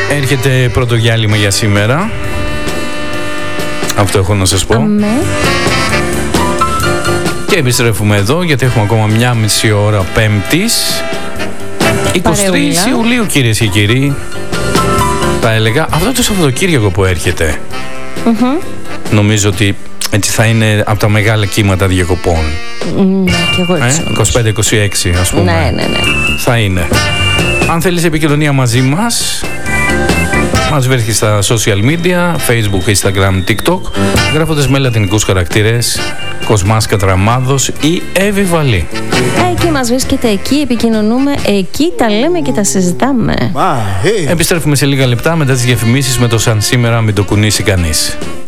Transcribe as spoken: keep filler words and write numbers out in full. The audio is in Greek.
Έρχεται πρώτο διάλειμμα για σήμερα. Αυτό έχω να σας πω. Αμέ. Και επιστρέφουμε εδώ γιατί έχουμε ακόμα μια μισή ώρα Πέμπτης είκοσι τρεις Ιουλίου, κυρίες και κύριοι. Θα έλεγα αυτό το Σαββατοκύριακο που έρχεται. Mm-hmm. Νομίζω ότι έτσι θα είναι από τα μεγάλα κύματα διακοπών. Ναι, και εγώ έτσι ε, είκοσι πέντε είκοσι έξι ας πούμε. Ναι, ναι, ναι. Θα είναι. Αν θέλεις επικοινωνία μαζί μας, μας βρίσκεις στα social media, Facebook, Instagram, TikTok, γράφοντας με λατινικούς χαρακτήρες Κοσμάς Κατραμάδος ή Εύη Βαλή. Εκεί μας βρίσκεται, εκεί επικοινωνούμε, εκεί τα λέμε και τα συζητάμε. Επιστρέφουμε σε λίγα λεπτά μετά τις διαφημίσεις με το «Σαν σήμερα μην το κουνήσει κανείς».